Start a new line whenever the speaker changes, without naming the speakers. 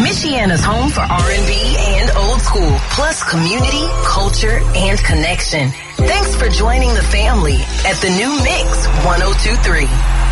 Michiana's home for R&B and old school, plus community, culture, and connection. Thanks for joining the family at the New Mix 1023.